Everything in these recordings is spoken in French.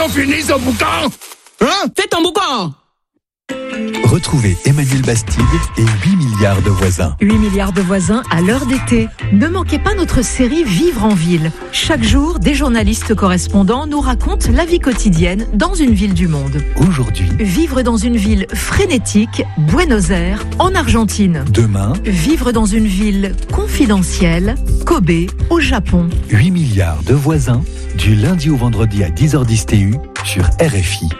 fini ce boucan? Hein? Fais ton boucan! Retrouvez Emmanuel Bastide et 8 milliards de voisins. 8 milliards de voisins à l'heure d'été. Ne manquez pas notre série Vivre en ville. Chaque jour, des journalistes correspondants nous racontent la vie quotidienne dans une ville du monde. Aujourd'hui, Vivre dans une ville frénétique, Buenos Aires, en Argentine. demain, Vivre dans une ville confidentielle, Kobe, au Japon. 8 milliards de voisins, du lundi au vendredi à 10h10 TU sur RFI.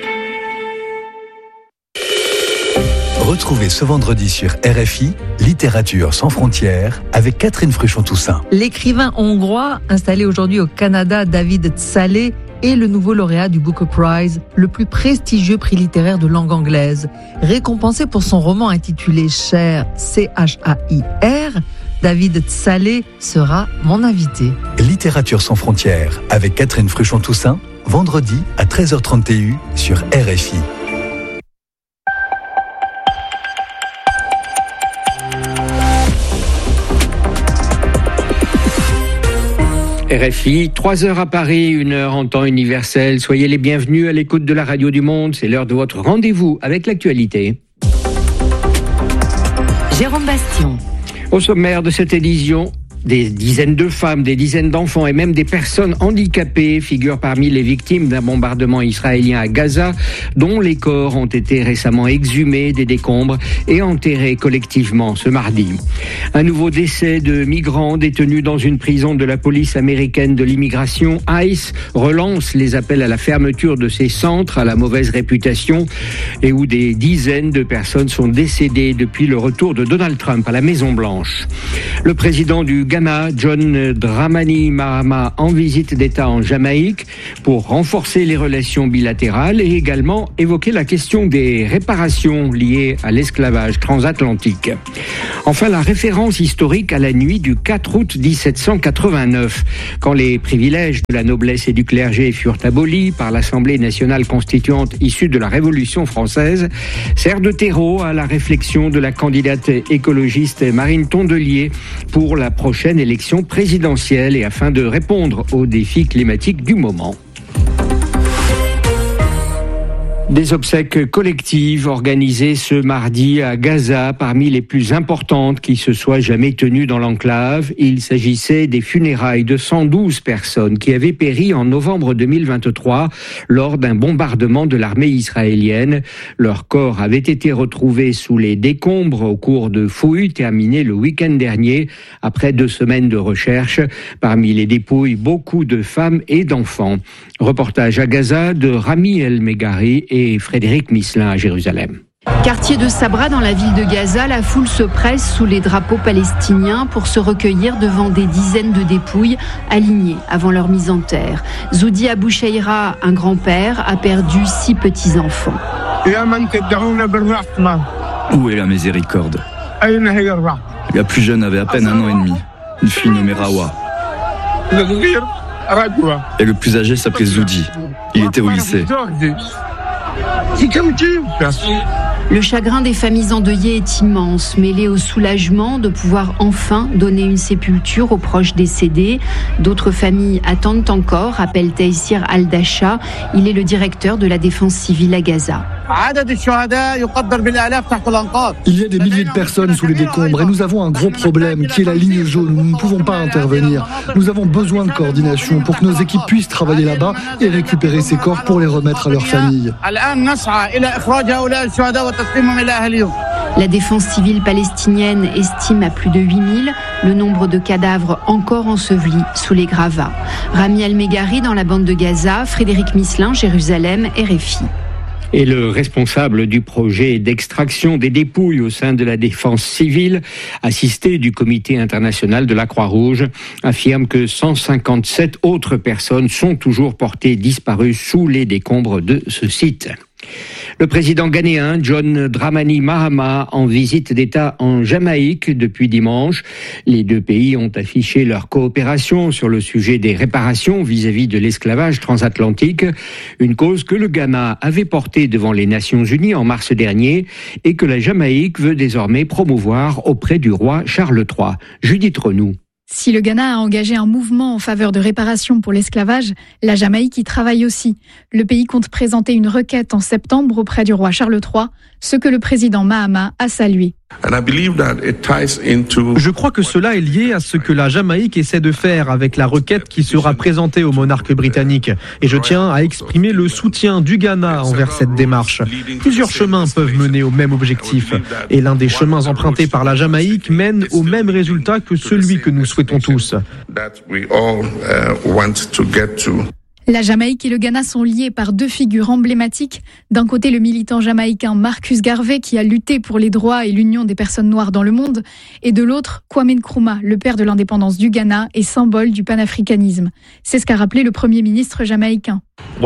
Retrouvez ce vendredi sur RFI, Littérature sans frontières, avec Catherine Fruchon-Toussaint. L'écrivain hongrois, installé aujourd'hui au Canada, David Szalay, est le nouveau lauréat du Booker Prize, le plus prestigieux prix littéraire de langue anglaise. Récompensé pour son roman intitulé Cher, C-H-A-I-R, David Szalay sera mon invité. Littérature sans frontières, avec Catherine Fruchon-Toussaint, vendredi à 13h30 TU sur RFI. RFI, 3h à Paris, 1h en temps universel. Soyez les bienvenus à l'écoute de la Radio du Monde. C'est l'heure de votre rendez-vous avec l'actualité. Jérôme Bastion. Au sommaire de cette édition, des dizaines de femmes, des dizaines d'enfants et même des personnes handicapées figurent parmi les victimes d'un bombardement israélien à Gaza, dont les corps ont été récemment exhumés des décombres et enterrés collectivement ce mardi. Un nouveau décès de migrants détenus dans une prison de la police américaine de l'immigration, ICE, relance les appels à la fermeture de ces centres à la mauvaise réputation et où des dizaines de personnes sont décédées depuis le retour de Donald Trump à la Maison-Blanche. Le président du Ghana, John Dramani Mahama, en visite d'État en Jamaïque pour renforcer les relations bilatérales et également évoquer la question des réparations liées à l'esclavage transatlantique. Enfin, la référence historique à la nuit du 4 août 1789, quand les privilèges de la noblesse et du clergé furent abolis par l'Assemblée nationale constituante issue de la Révolution française, sert de terreau à la réflexion de la candidate écologiste Marine Tondelier pour la prochaine élection présidentielle et afin de répondre aux défis climatiques du moment. Des obsèques collectives organisées ce mardi à Gaza, parmi les plus importantes qui se soient jamais tenues dans l'enclave. Il s'agissait des funérailles de 112 personnes qui avaient péri en novembre 2023 lors d'un bombardement de l'armée israélienne. Leurs corps avaient été retrouvés sous les décombres au cours de fouilles terminées le week-end dernier, après 2 semaines de recherche. Parmi les dépouilles, beaucoup de femmes et d'enfants. Reportage à Gaza de Rami El-Megari et Frédéric Misselin à Jérusalem. Quartier de Sabra dans la ville de Gaza, la foule se presse sous les drapeaux palestiniens pour se recueillir devant des dizaines de dépouilles alignées avant leur mise en terre. Zoudi Abou Sheira, un grand-père, a perdu 6 petits-enfants. Où est la miséricorde? La plus jeune avait à peine 1 an et demi, une fille nommée Rawa. Et le plus âgé s'appelait Zoudi. Il était au lycée. Le chagrin des familles endeuillées est immense, mêlé au soulagement de pouvoir enfin donner une sépulture aux proches décédés. D'autres familles attendent encore, rappelle Taïsir Al-Dasha. Il est le directeur de la défense civile à Gaza. Il y a des milliers de personnes sous les décombres et nous avons un gros problème qui est la ligne jaune. Nous ne pouvons pas intervenir. Nous avons besoin de coordination pour que nos équipes puissent travailler là-bas et récupérer ces corps pour les remettre à leurs familles. La défense civile palestinienne estime à plus de 8000 le nombre de cadavres encore ensevelis sous les gravats. Rami El-Megari dans la bande de Gaza, Frédéric Misselin, Jérusalem, RFI. Et le responsable du projet d'extraction des dépouilles au sein de la défense civile, assisté du Comité international de la Croix-Rouge, affirme que 157 autres personnes sont toujours portées disparues sous les décombres de ce site. Le président ghanéen John Dramani Mahama en visite d'État en Jamaïque depuis dimanche. Les 2 pays ont affiché leur coopération sur le sujet des réparations vis-à-vis de l'esclavage transatlantique, une cause que le Ghana avait portée devant les Nations Unies en mars dernier et que la Jamaïque veut désormais promouvoir auprès du roi Charles III. Judith Renou. Si le Ghana a engagé un mouvement en faveur de réparation pour l'esclavage, la Jamaïque y travaille aussi. Le pays compte présenter une requête en septembre auprès du roi Charles III, ce que le président Mahama a salué. Je crois que cela est lié à ce que la Jamaïque essaie de faire avec la requête qui sera présentée au monarque britannique. Et je tiens à exprimer le soutien du Ghana envers cette démarche. Plusieurs chemins peuvent mener au même objectif. Et l'un des chemins empruntés par la Jamaïque mène au même résultat que celui que nous souhaitons tous. La Jamaïque et le Ghana sont liés par deux figures emblématiques. D'un côté, le militant jamaïcain Marcus Garvey qui a lutté pour les droits et l'union des personnes noires dans le monde. Et de l'autre, Kwame Nkrumah, le père de l'indépendance du Ghana et symbole du panafricanisme. C'est ce qu'a rappelé le Premier ministre jamaïcain.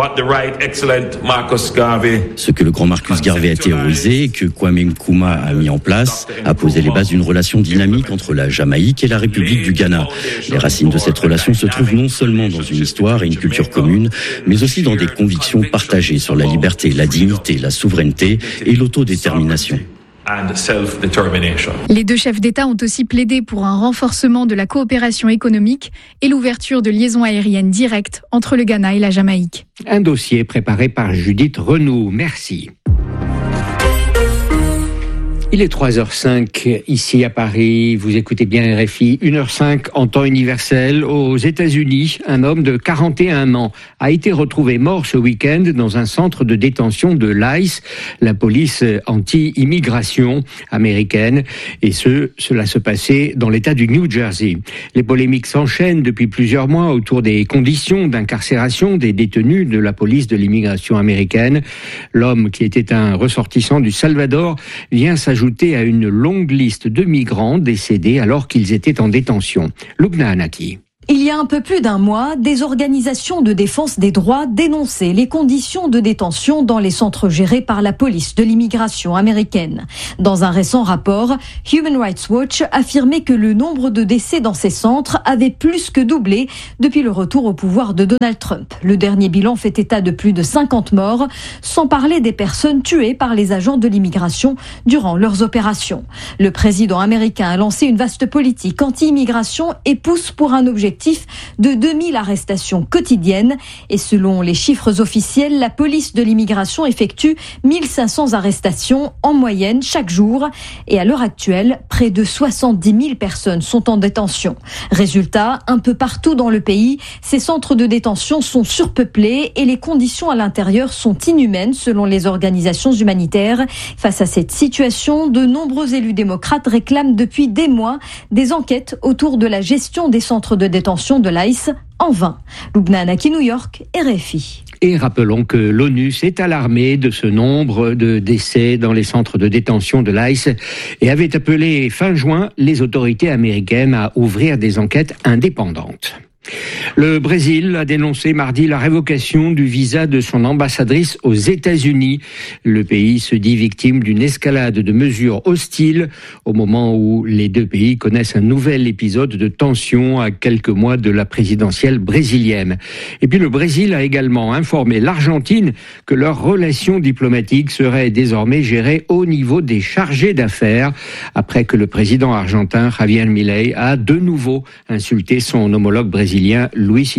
Ce que le grand Marcus Garvey a théorisé et que Kwame Nkrumah a mis en place a posé les bases d'une relation dynamique entre la Jamaïque et la République du Ghana. Les racines de cette relation se trouvent non seulement dans une histoire et une culture commune, mais aussi dans des convictions partagées sur la liberté, la dignité, la souveraineté et l'autodétermination. Les deux chefs d'État ont aussi plaidé pour un renforcement de la coopération économique et l'ouverture de liaisons aériennes directes entre le Ghana et la Jamaïque. Un dossier préparé par Judith Renaud. Merci. Il est 3h05 ici à Paris, vous écoutez bien RFI, 1h05 en temps universel. Aux États-Unis, un homme de 41 ans a été retrouvé mort ce week-end dans un centre de détention de l'ICE, la police anti-immigration américaine, et cela se passait dans l'État du New Jersey. Les polémiques s'enchaînent depuis plusieurs mois autour des conditions d'incarcération des détenus de la police de l'immigration américaine. L'homme, qui était un ressortissant du Salvador, vient s'ajouter à une longue liste de migrants décédés alors qu'ils étaient en détention. Lubna Anaki. Il y a un peu plus d'un mois, des organisations de défense des droits dénonçaient les conditions de détention dans les centres gérés par la police de l'immigration américaine. Dans un récent rapport, Human Rights Watch affirmait que le nombre de décès dans ces centres avait plus que doublé depuis le retour au pouvoir de Donald Trump. Le dernier bilan fait état de plus de 50 morts, sans parler des personnes tuées par les agents de l'immigration durant leurs opérations. Le président américain a lancé une vaste politique anti-immigration et pousse pour un objectif de 2000 arrestations quotidiennes. Et selon les chiffres officiels, la police de l'immigration effectue 1500 arrestations en moyenne chaque jour. Et à l'heure actuelle, près de 70 000 personnes sont en détention. Résultat, un peu partout dans le pays, ces centres de détention sont surpeuplés et les conditions à l'intérieur sont inhumaines selon les organisations humanitaires. Face à cette situation, de nombreux élus démocrates réclament depuis des mois des enquêtes autour de la gestion des centres de détention de l'ICE en vain. Lubna Anaki, New York, RFI. Et rappelons que l'ONU s'est alarmée de ce nombre de décès dans les centres de détention de l'ICE et avait appelé fin juin les autorités américaines à ouvrir des enquêtes indépendantes. Le Brésil a dénoncé mardi la révocation du visa de son ambassadrice aux États-Unis. Le pays se dit victime d'une escalade de mesures hostiles au moment où les deux pays connaissent un nouvel épisode de tension à quelques mois de la présidentielle brésilienne. Et puis le Brésil a également informé l'Argentine que leurs relations diplomatiques seraient désormais gérées au niveau des chargés d'affaires après que le président argentin Javier Milei a de nouveau insulté son homologue brésilien Luis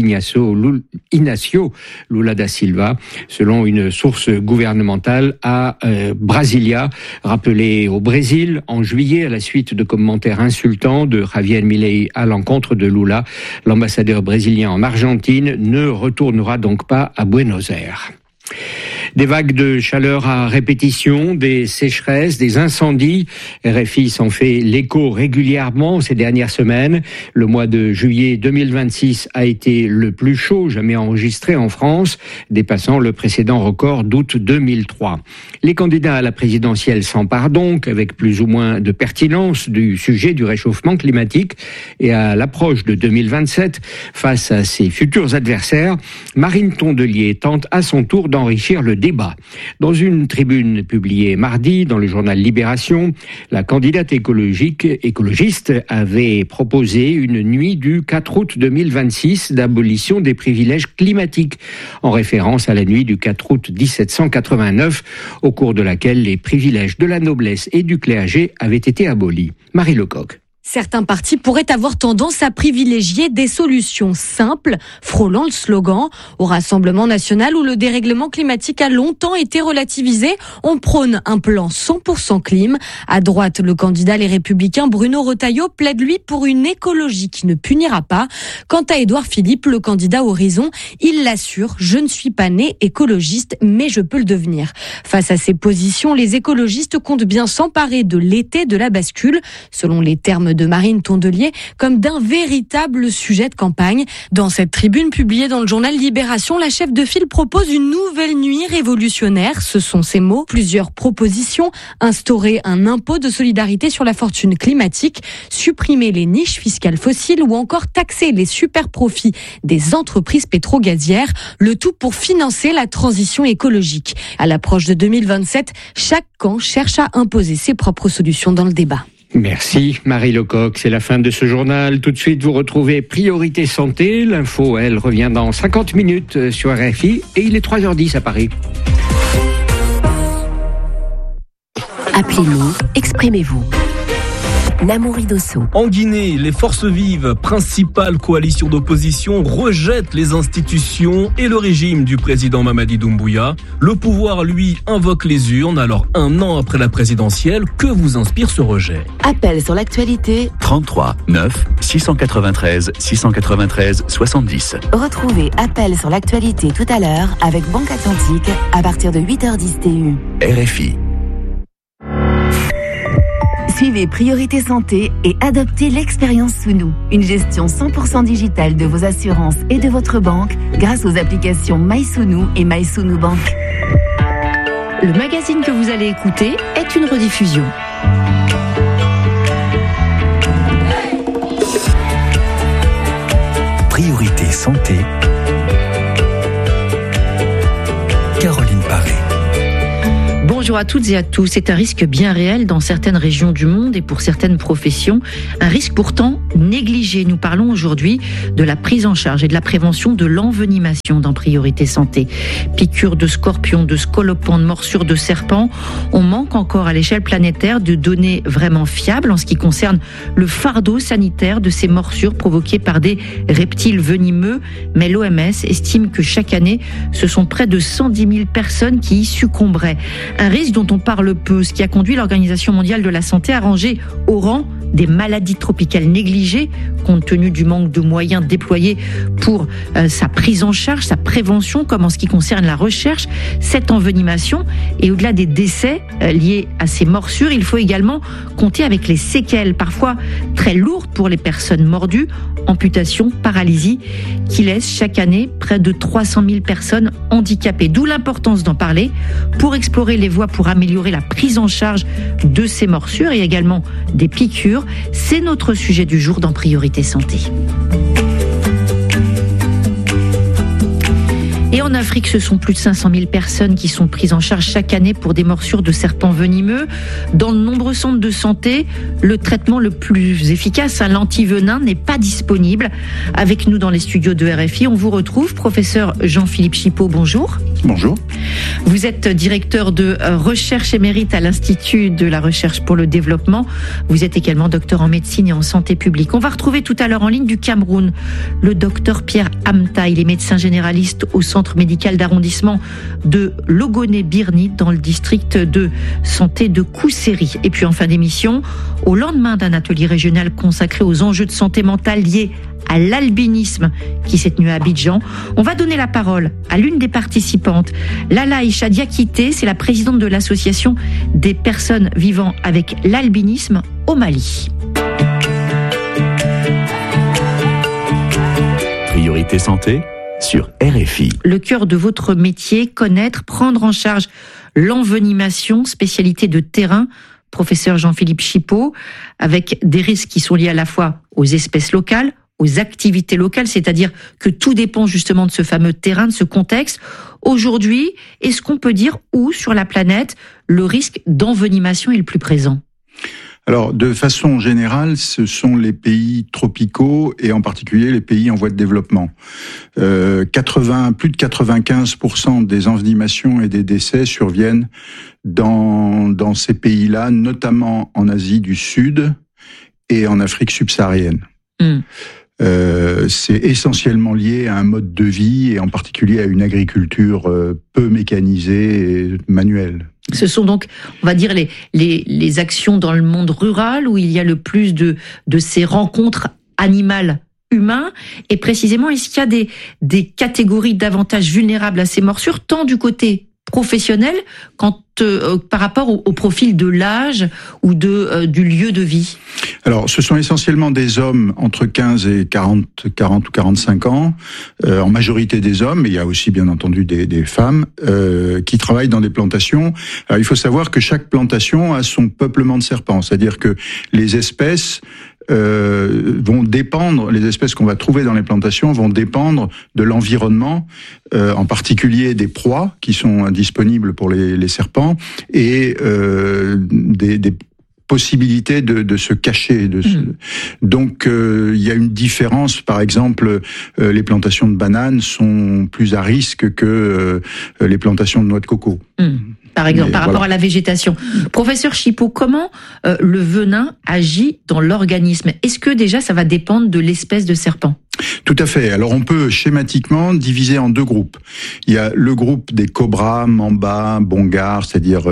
Inácio Lula da Silva, selon une source gouvernementale à Brasilia, rappelée au Brésil en juillet à la suite de commentaires insultants de Javier Milei à l'encontre de Lula. L'ambassadeur brésilien en Argentine ne retournera donc pas à Buenos Aires. Des vagues de chaleur à répétition, des sécheresses, des incendies. RFI s'en fait l'écho régulièrement ces dernières semaines. Le mois de juillet 2026 a été le plus chaud jamais enregistré en France, dépassant le précédent record d'août 2003. Les candidats à la présidentielle s'emparent donc avec plus ou moins de pertinence du sujet du réchauffement climatique. Et à l'approche de 2027, face à ses futurs adversaires, Marine Tondelier tente à son tour d'enrichir le débat. Dans une tribune publiée mardi dans le journal Libération, la candidate écologiste avait proposé une nuit du 4 août 2026 d'abolition des privilèges climatiques, en référence à la nuit du 4 août 1789, au cours de laquelle les privilèges de la noblesse et du clergé avaient été abolis. Marie Lecoq. Certains partis pourraient avoir tendance à privilégier des solutions simples, frôlant le slogan. Au Rassemblement national, où le dérèglement climatique a longtemps été relativisé, on prône un plan 100% clim. À droite, le candidat Les Républicains Bruno Retailleau plaide lui pour une écologie qui ne punira pas. Quant à Édouard Philippe, le candidat Horizon, il l'assure, je ne suis pas né écologiste, mais je peux le devenir. Face à ces positions, les écologistes comptent bien s'emparer de l'été de la bascule, selon les termes de Marine Tondelier, comme d'un véritable sujet de campagne. Dans cette tribune publiée dans le journal Libération, la chef de file propose une nouvelle nuit révolutionnaire. Ce sont ses mots. Plusieurs propositions. Instaurer un impôt de solidarité sur la fortune climatique, supprimer les niches fiscales fossiles ou encore taxer les super profits des entreprises pétro-gazières. Le tout pour financer la transition écologique. À l'approche de 2027, chaque camp cherche à imposer ses propres solutions dans le débat. Merci Marie Lecoq, c'est la fin de ce journal. Tout de suite, vous retrouvez Priorité Santé. L'info, elle, revient dans 50 minutes sur RFI et il est 3h10 à Paris. Appelez-nous, exprimez-vous. Namouri Dosso. En Guinée, les forces vives, principale coalition d'opposition, rejettent les institutions et le régime du président Mamadi Doumbouya. Le pouvoir, lui, invoque les urnes. Alors, 1 an après la présidentielle, que vous inspire ce rejet ? Appel sur l'actualité. 33 9 693 693 70. Retrouvez Appel sur l'actualité tout à l'heure avec Banque Atlantique à partir de 8h10 TU. RFI. Suivez Priorité Santé et adoptez l'expérience Sounou, une gestion 100% digitale de vos assurances et de votre banque grâce aux applications MySounou et MySounou Bank. Le magazine que vous allez écouter est une rediffusion. Priorité Santé. Caroline Paré. Bonjour à toutes et à tous. C'est un risque bien réel dans certaines régions du monde et pour certaines professions. Un risque pourtant négligé. Nous parlons aujourd'hui de la prise en charge et de la prévention de l'envenimation dans Priorité Santé. Piqûres de scorpions, de scolopends, de morsures de serpents. On manque encore à l'échelle planétaire de données vraiment fiables en ce qui concerne le fardeau sanitaire de ces morsures provoquées par des reptiles venimeux. Mais l'OMS estime que chaque année, ce sont près de 110 000 personnes qui y succomberaient. Un risque dont on parle peu, ce qui a conduit l'Organisation mondiale de la santé à ranger au rang des maladies tropicales négligées, compte tenu du manque de moyens déployés pour sa prise en charge, sa prévention, comme en ce qui concerne la recherche, cette envenimation. Et au-delà des décès liés à ces morsures, il faut également compter avec les séquelles, parfois très lourdes pour les personnes mordues, amputation, paralysie, qui laissent chaque année près de 300 000 personnes handicapées. D'où l'importance d'en parler pour explorer les voies pour améliorer la prise en charge de ces morsures et également des piqûres. C'est notre sujet du jour dans Priorité Santé. Et en Afrique, ce sont plus de 500 000 personnes qui sont prises en charge chaque année pour des morsures de serpents venimeux. Dans de nombreux centres de santé, le traitement le plus efficace, l'antivenin, n'est pas disponible. Avec nous dans les studios de RFI, on vous retrouve, professeur Jean-Philippe Chipeau, bonjour. Bonjour. Vous êtes directeur de recherche émérite à l'Institut de la recherche pour le développement. Vous êtes également docteur en médecine et en santé publique. On va retrouver tout à l'heure en ligne du Cameroun le docteur Pierre Amta. Il est médecin généraliste au centre médical d'arrondissement de Logone-Birni dans le district de santé de Kousséri. Et puis en fin d'émission, au lendemain d'un atelier régional consacré aux enjeux de santé mentale liés à l'albinisme qui s'est tenu à Abidjan, on va donner la parole à l'une des participantes. Lala Isha Diakité, c'est la présidente de l'association des personnes vivant avec l'albinisme au Mali. Priorité Santé sur RFI. Le cœur de votre métier, connaître, prendre en charge l'envenimation, spécialité de terrain, professeur Jean-Philippe Chipeau, avec des risques qui sont liés à la fois aux espèces locales, aux activités locales, c'est-à-dire que tout dépend justement de ce fameux terrain, de ce contexte. Aujourd'hui, est-ce qu'on peut dire où sur la planète le risque d'envenimation est le plus présent ? Alors, de façon générale, ce sont les pays tropicaux et en particulier les pays en voie de développement. Plus de 95% des envenimations et des décès surviennent dans ces pays-là, notamment en Asie du Sud et en Afrique subsaharienne. C'est essentiellement lié à un mode de vie et en particulier à une agriculture peu mécanisée et manuelle. Ce sont donc, on va dire, les actions dans le monde rural où il y a le plus de ces rencontres animales humains. Et précisément, est-ce qu'il y a des catégories davantage vulnérables à ces morsures, tant du côté professionnel par rapport au profil de l'âge ou du lieu de vie? Alors, ce sont essentiellement des hommes entre 15 et 40 ou 45 ans, en majorité des hommes, mais il y a aussi bien entendu des femmes qui travaillent dans des plantations. Alors, il faut savoir que chaque plantation a son peuplement de serpents, c'est-à-dire que les espèces vont dépendre, les espèces qu'on va trouver dans les plantations vont dépendre de l'environnement, en particulier des proies qui sont disponibles pour les serpents et des possibilités de se cacher. Donc il y a une différence. Par exemple, les plantations de bananes sont plus à risque que les plantations de noix de coco. Par exemple, par rapport à la végétation. Professeur Chipot, comment le venin agit dans l'organisme? Est-ce que déjà ça va dépendre de l'espèce de serpent? Tout à fait. Alors on peut schématiquement diviser en deux groupes. Il y a le groupe des cobras, mambas, bongars, c'est-à-dire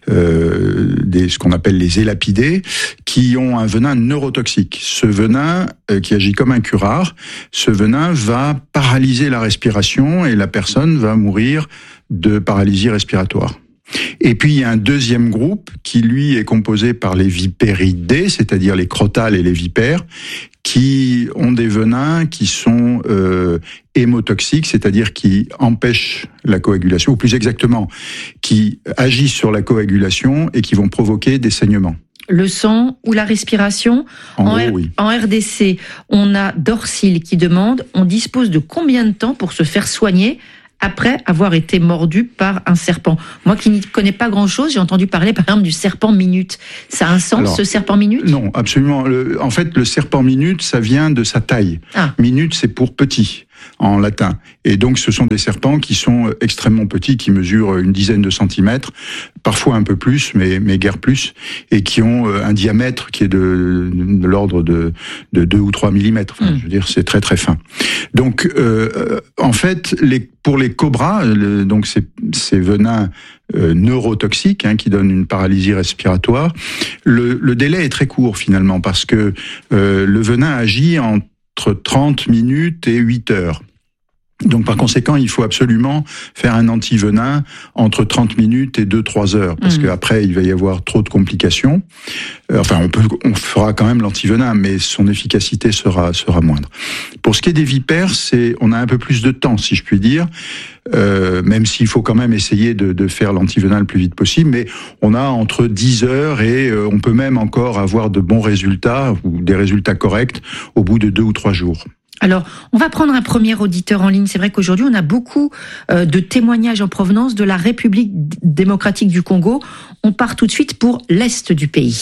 ce qu'on appelle les élapidés, qui ont un venin neurotoxique. Ce venin qui agit comme un curare, ce venin va paralyser la respiration et la personne va mourir de paralysie respiratoire. Et puis il y a un deuxième groupe qui lui est composé par les vipéridés, c'est-à-dire les crotales et les vipères, qui ont des venins qui sont hémotoxiques, c'est-à-dire qui empêchent la coagulation, ou plus exactement, qui agissent sur la coagulation et qui vont provoquer des saignements. Le sang ou la respiration. En RDC, on a Dorcil qui demande, on dispose de combien de temps pour se faire soigner après avoir été mordu par un serpent? Moi qui n'y connais pas grand-chose, j'ai entendu parler par exemple du serpent minute. Ça a un sens, alors, ce serpent minute? Non, absolument. En fait, le serpent minute, ça vient de sa taille. Minute, c'est pour petit en latin. Et donc, ce sont des serpents qui sont extrêmement petits, qui mesurent une dizaine de centimètres, parfois un peu plus, mais guère plus, et qui ont un diamètre qui est de l'ordre de 2 ou 3 millimètres. Enfin, je veux dire, c'est très très fin. Donc, en fait, pour les cobras, donc ces venins neurotoxiques qui donnent une paralysie respiratoire, le délai est très court finalement, parce que le venin agit entre 30 minutes et 8 heures. Donc par conséquent, il faut absolument faire un antivenin entre 30 minutes et 2-3 heures, parce qu'après il va y avoir trop de complications. Enfin, on fera quand même l'antivenin, mais son efficacité sera moindre. Pour ce qui est des vipères, on a un peu plus de temps, si je puis dire, même s'il faut quand même essayer de faire l'antivenin le plus vite possible, mais on a entre 10 heures et on peut même encore avoir de bons résultats, ou des résultats corrects, au bout de 2 ou 3 jours. Alors, on va prendre un premier auditeur en ligne. C'est vrai qu'aujourd'hui, on a beaucoup de témoignages en provenance de la République démocratique du Congo. On part tout de suite pour l'Est du pays.